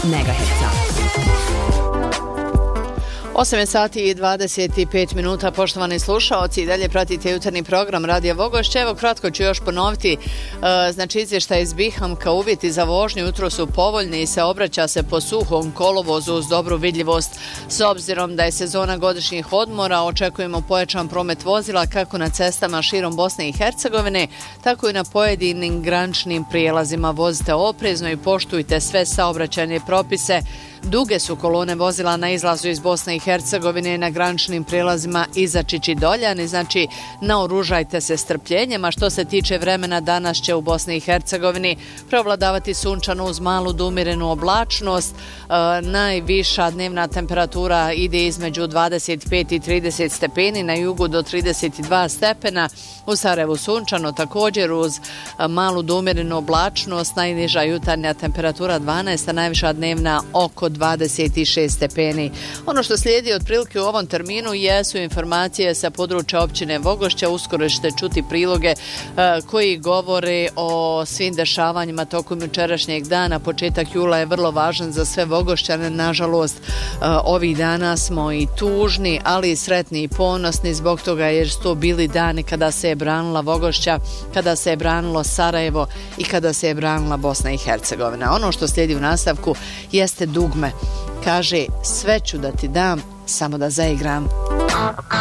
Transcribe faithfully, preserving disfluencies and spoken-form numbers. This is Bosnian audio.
megaherca. osam je sati i dvadeset pet minuta, poštovani slušaoci, i dalje pratite jutarnji program Radija Vogošće. Evo, kratko ću još ponoviti, e, znači izvještaj iz Bihamka, uvjeti za vožnju jutro su povoljni i se obraća se po suhom kolovozu uz dobru vidljivost. S obzirom da je sezona godišnjih odmora, očekujemo pojačan promet vozila kako na cestama širom Bosne i Hercegovine, tako i na pojedinim graničnim prijelazima. Vozite oprezno i poštujte sve saobraćajne propise. Duge su kolone vozila na izlazu iz Bosne i Hercegovine na graničnim prijelazima Izačić i Doljani, znači naoružajte se strpljenjem. A što se tiče vremena, danas će u Bosni i Hercegovini prevladavati sunčano uz malu do umjerenu oblačnost. E, najviša dnevna temperatura ide između dvadeset pet i trideset stepeni, na jugu do trideset dva stepena, u Sarajevu sunčano također uz malu do umjerenu oblačnost, najniža jutarnja temperatura dvanaest, a najviša dnevna oko dvadeset šest stepeni. Ono što slijedi otprilike u ovom terminu jesu informacije sa područja općine Vogošća. Uskoro ćete čuti priloge uh, koji govore o svim dešavanjima tokom jučerašnjeg dana. Početak jula je vrlo važan za sve Vogošćane. Nažalost, uh, ovih dana smo i tužni, ali i sretni i ponosni zbog toga jer su to bili dani kada se je branila Vogošća, kada se je branilo Sarajevo i kada se je branila Bosna i Hercegovina. Ono što slijedi u nastavku jeste dugme. Kaže, sve ću da ti dam, samo da zaigram.